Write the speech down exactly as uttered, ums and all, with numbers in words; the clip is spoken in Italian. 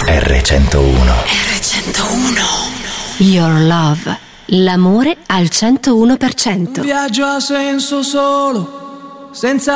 erre centouno. erre centouno. Your love. L'amore al centouno per cento. Un viaggio a senso solo, senza